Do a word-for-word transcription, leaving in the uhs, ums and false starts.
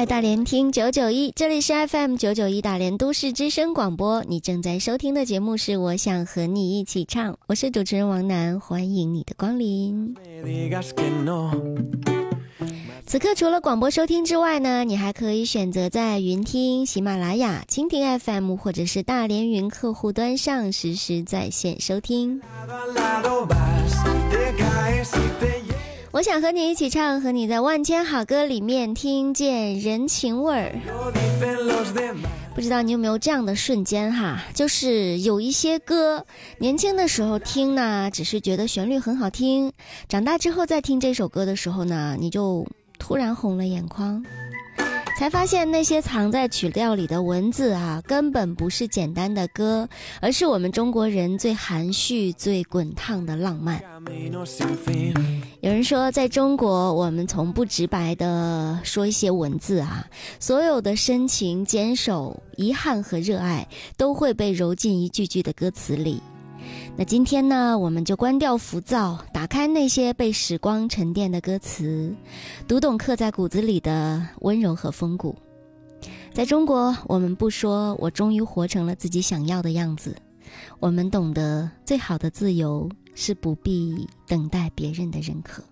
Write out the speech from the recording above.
爱大连听九九一，这里是 F M 九九一大连都市之声广播，你正在收听的节目是我想和你一起唱，我是主持人王楠，欢迎你的光临。此刻除了广播收听之外呢，你还可以选择在云听、喜马拉雅、蜻蜓 F M 或者是大连云客户端上实时在线收听。我想和你一起唱，和你在万千好歌里面听见人情味儿。不知道你有没有这样的瞬间哈，就是有一些歌年轻的时候听呢，只是觉得旋律很好听，长大之后再听这首歌的时候呢，你就突然红了眼眶，才发现那些藏在曲调里的文字啊，根本不是简单的歌，而是我们中国人最含蓄最滚烫的浪漫。有人说在中国我们从不直白的说一些文字啊，所有的深情坚守遗憾和热爱都会被揉进一句句的歌词里。那今天呢，我们就关掉浮躁，打开那些被时光沉淀的歌词，读懂刻在骨子里的温柔和风骨。在中国，我们不说我终于活成了自己想要的样子，我们懂得最好的自由是不必等待别人的认可。